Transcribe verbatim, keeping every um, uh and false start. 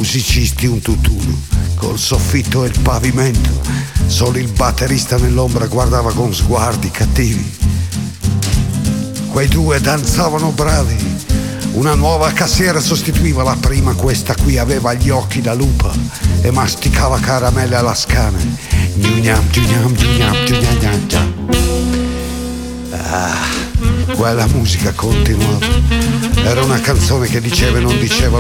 musicisti un tutt'uno, col soffitto e il pavimento. Solo il batterista nell'ombra guardava con sguardi cattivi. Quei due danzavano bravi. Una nuova cassiera sostituiva la prima, questa qui aveva gli occhi da lupa e masticava caramelle alla scane. Gnugnam, gnugnam, gnugnam, gnugnam, gnugnam. Ah, quella musica continuava. Era una canzone che diceva e non diceva